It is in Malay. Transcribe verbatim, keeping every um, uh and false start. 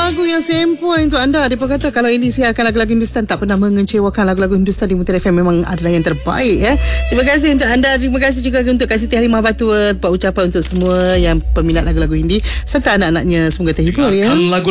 lagu yang sempoi untuk anda. Dia pun kata kalau ini siarkan lagu-lagu Hindustan tak pernah mengecewakan. Lagu-lagu Hindustan di Mutia F M memang adalah yang terbaik ya. Terima kasih untuk anda. Terima kasih juga untuk Kak Siti Halimah Batua buat ucapan untuk semua yang peminat lagu-lagu Hindi serta anak-anaknya, semoga terhibur ya. Lagu